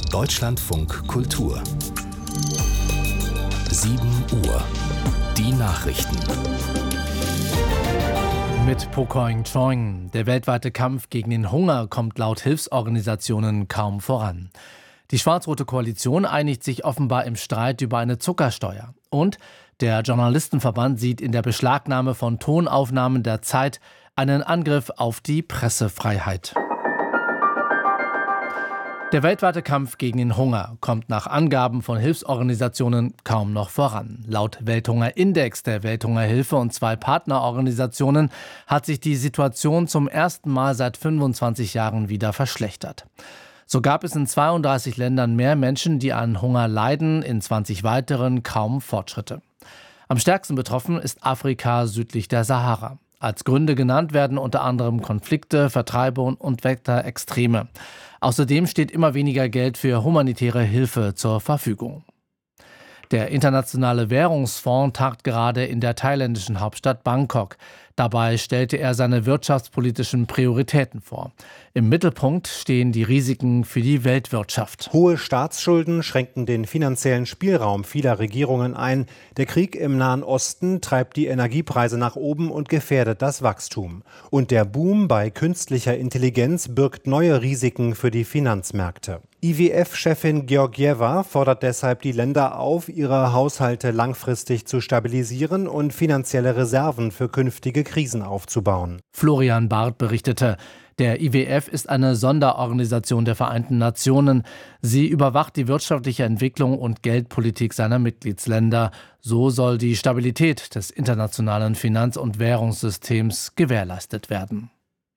Deutschlandfunk Kultur 7 Uhr. Die Nachrichten. Mit Po Koing-Chong. Der weltweite Kampf gegen den Hunger kommt laut Hilfsorganisationen kaum voran. Die schwarz-rote Koalition einigt sich offenbar im Streit über eine Zuckersteuer. Und der Journalistenverband sieht in der Beschlagnahme von Tonaufnahmen der Zeit einen Angriff auf die Pressefreiheit. Der weltweite Kampf gegen den Hunger kommt nach Angaben von Hilfsorganisationen kaum noch voran. Laut Welthungerindex der Welthungerhilfe und 2 Partnerorganisationen hat sich die Situation zum ersten Mal seit 25 Jahren wieder verschlechtert. So gab es in 32 Ländern mehr Menschen, die an Hunger leiden, in 20 weiteren kaum Fortschritte. Am stärksten betroffen ist Afrika südlich der Sahara. Als Gründe genannt werden unter anderem Konflikte, Vertreibung und Wetterextreme. Außerdem steht immer weniger Geld für humanitäre Hilfe zur Verfügung. Der Internationale Währungsfonds tagt gerade in der thailändischen Hauptstadt Bangkok. Dabei stellte er seine wirtschaftspolitischen Prioritäten vor. Im Mittelpunkt stehen die Risiken für die Weltwirtschaft. Hohe Staatsschulden schränken den finanziellen Spielraum vieler Regierungen ein. Der Krieg im Nahen Osten treibt die Energiepreise nach oben und gefährdet das Wachstum. Und der Boom bei künstlicher Intelligenz birgt neue Risiken für die Finanzmärkte. IWF-Chefin Georgieva fordert deshalb die Länder auf, ihre Haushalte langfristig zu stabilisieren und finanzielle Reserven für künftige Krisen aufzubauen. Florian Barth berichtete, der IWF ist eine Sonderorganisation der Vereinten Nationen. Sie überwacht die wirtschaftliche Entwicklung und Geldpolitik seiner Mitgliedsländer. So soll die Stabilität des internationalen Finanz- und Währungssystems gewährleistet werden.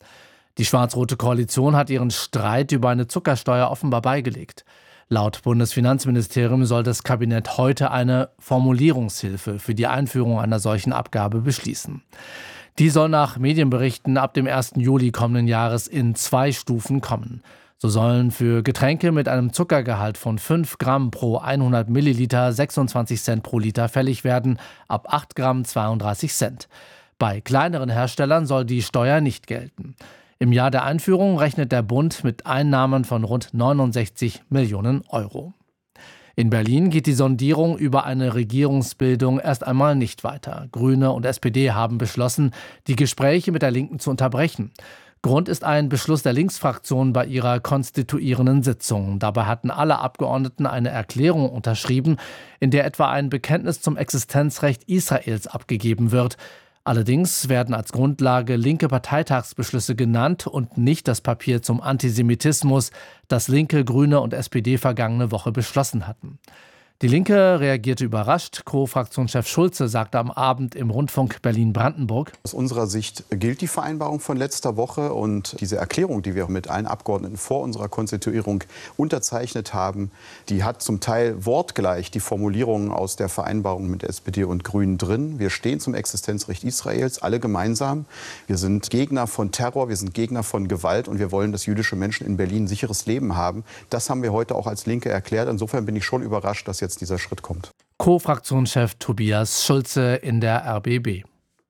Die schwarz-rote Koalition hat ihren Streit über eine Zuckersteuer offenbar beigelegt. Laut Bundesfinanzministerium soll das Kabinett heute eine Formulierungshilfe für die Einführung einer solchen Abgabe beschließen. Die soll nach Medienberichten ab dem 1. Juli kommenden Jahres in 2 Stufen kommen. So sollen für Getränke mit einem Zuckergehalt von 5 Gramm pro 100 Milliliter 26 Cent pro Liter fällig werden, ab 8 Gramm 32 Cent. Bei kleineren Herstellern soll die Steuer nicht gelten. Im Jahr der Einführung rechnet der Bund mit Einnahmen von rund 69 Millionen Euro. In Berlin geht die Sondierung über eine Regierungsbildung erst einmal nicht weiter. Grüne und SPD haben beschlossen, die Gespräche mit der Linken zu unterbrechen. Grund ist ein Beschluss der Linksfraktion bei ihrer konstituierenden Sitzung. Dabei hatten alle Abgeordneten eine Erklärung unterschrieben, in der etwa ein Bekenntnis zum Existenzrecht Israels abgegeben wird. Allerdings werden als Grundlage linke Parteitagsbeschlüsse genannt und nicht das Papier zum Antisemitismus, das Linke, Grüne und SPD vergangene Woche beschlossen hatten. Die Linke reagierte überrascht. Co-Fraktionschef Schulze sagte am Abend im Rundfunk Berlin-Brandenburg: Aus unserer Sicht gilt die Vereinbarung von letzter Woche und diese Erklärung, die wir mit allen Abgeordneten vor unserer Konstituierung unterzeichnet haben, die hat zum Teil wortgleich die Formulierungen aus der Vereinbarung mit SPD und Grünen drin. Wir stehen zum Existenzrecht Israels, alle gemeinsam. Wir sind Gegner von Terror, wir sind Gegner von Gewalt und wir wollen, dass jüdische Menschen in Berlin ein sicheres Leben haben. Das haben wir heute auch als Linke erklärt. Insofern bin ich schon überrascht, dass jetzt dieser Schritt kommt. Co-Fraktionschef Tobias Schulze in der RBB.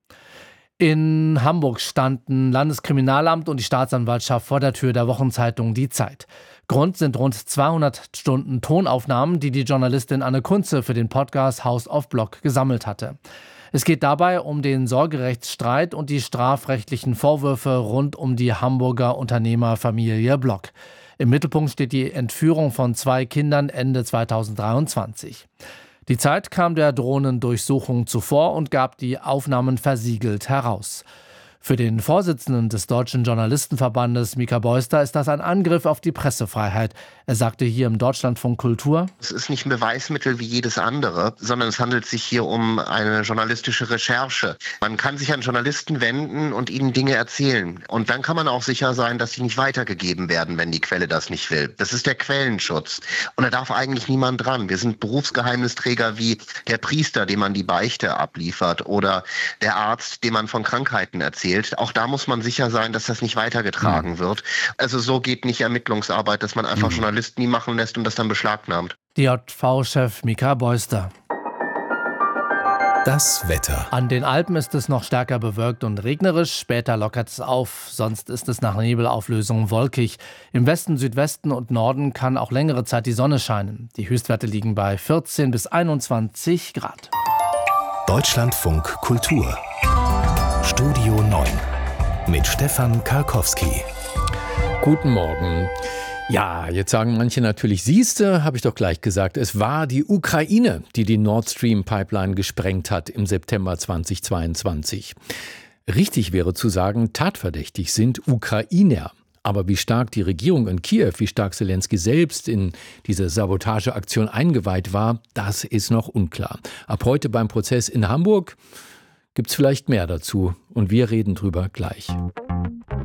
In Hamburg standen Landeskriminalamt und die Staatsanwaltschaft vor der Tür der Wochenzeitung Die Zeit. Grund sind rund 200 Stunden Tonaufnahmen, die die Journalistin Anne Kunze für den Podcast House of Block gesammelt hatte. Es geht dabei um den Sorgerechtsstreit und die strafrechtlichen Vorwürfe rund um die Hamburger Unternehmerfamilie Block. Im Mittelpunkt steht die Entführung von 2 Kindern Ende 2023. Die Zeit kam der Drohnendurchsuchung zuvor und gab die Aufnahmen versiegelt heraus. Für den Vorsitzenden des Deutschen Journalistenverbandes, Mika Beuster, ist das ein Angriff auf die Pressefreiheit. Er sagte hier im Deutschlandfunk Kultur: Es ist nicht ein Beweismittel wie jedes andere, sondern es handelt sich hier um eine journalistische Recherche. Man kann sich an Journalisten wenden und ihnen Dinge erzählen. Und dann kann man auch sicher sein, dass sie nicht weitergegeben werden, wenn die Quelle das nicht will. Das ist der Quellenschutz. Und da darf eigentlich niemand dran. Wir sind Berufsgeheimnisträger wie der Priester, dem man die Beichte abliefert, oder der Arzt, dem man von Krankheiten erzählt. Auch da muss man sicher sein, dass das nicht weitergetragen wird. Also so geht nicht Ermittlungsarbeit, dass man einfach Journalisten die machen lässt und das dann beschlagnahmt. DJV-Chef Mika Beuster. Das Wetter. An den Alpen ist es noch stärker bewölkt und regnerisch. Später lockert es auf. Sonst ist es nach Nebelauflösung wolkig. Im Westen, Südwesten und Norden kann auch längere Zeit die Sonne scheinen. Die Höchstwerte liegen bei 14 bis 21 Grad. Deutschlandfunk Kultur. Studio 9 mit Stefan Karkowski. Guten Morgen. Ja, jetzt sagen manche natürlich, siehste, habe ich doch gleich gesagt, es war die Ukraine, die die Nord Stream Pipeline gesprengt hat im September 2022. Richtig wäre zu sagen, tatverdächtig sind Ukrainer. Aber wie stark die Regierung in Kiew, wie stark Selenskyj selbst in diese Sabotageaktion eingeweiht war, das ist noch unklar. Ab heute beim Prozess in Hamburg gibt's vielleicht mehr dazu und wir reden drüber gleich.